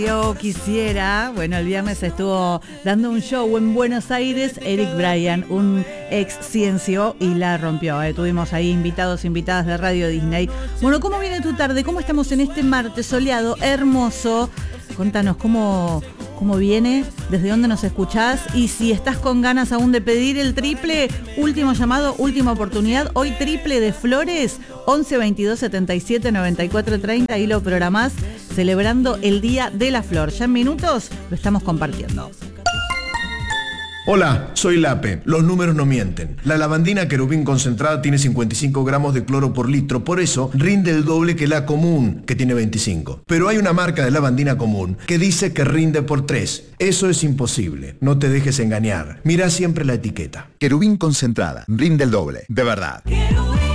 Yo quisiera, bueno, el viernes estuvo dando un show en Buenos Aires, Eric Bryan, un ex Ciencio, y la rompió. Tuvimos ahí invitadas de Radio Disney. Bueno, ¿cómo viene tu tarde? ¿Cómo estamos en este martes soleado, hermoso? Contanos cómo viene, desde dónde nos escuchás, y si estás con ganas aún de pedir el triple, último llamado, última oportunidad. Hoy triple de flores, 11 22 77 94 30, y lo programás celebrando el Día de la Flor. Ya en minutos lo estamos compartiendo. Hola, soy Lape. Los números no mienten. La lavandina querubín concentrada tiene 55 gramos de cloro por litro, por eso rinde el doble que la común, que tiene 25. Pero hay una marca de lavandina común que dice que rinde por 3. Eso es imposible. No te dejes engañar. Mira siempre la etiqueta. Querubín concentrada, rinde el doble, de verdad.